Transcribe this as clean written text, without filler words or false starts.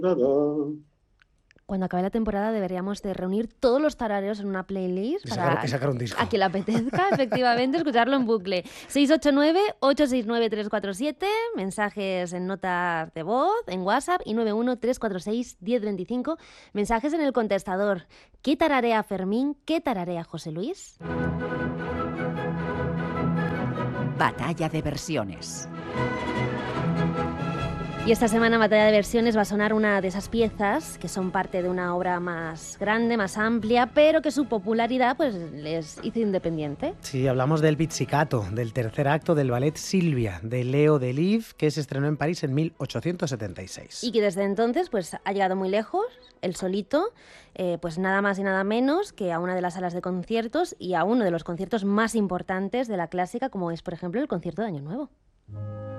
Cuando acabe la temporada deberíamos de reunir todos los tarareos en una playlist Y sacar un disco. a quien le apetezca, efectivamente, escucharlo en bucle. 689-869-347, mensajes en notas de voz, en WhatsApp, y 913461025, mensajes en el contestador. ¿Qué tararea Fermín? ¿Qué tararea José Luis? Batalla de versiones. Y esta semana en Batalla de Versiones va a sonar una de esas piezas que son parte de una obra más grande, más amplia, pero que su popularidad pues les hizo independiente. Sí, hablamos del Pizzicato, del tercer acto del ballet Silvia, de Leo Delibes, que se estrenó en París en 1876. Y que desde entonces pues ha llegado muy lejos, él solito, pues nada más y nada menos que a una de las salas de conciertos y a uno de los conciertos más importantes de la clásica, como es, por ejemplo, el concierto de Año Nuevo.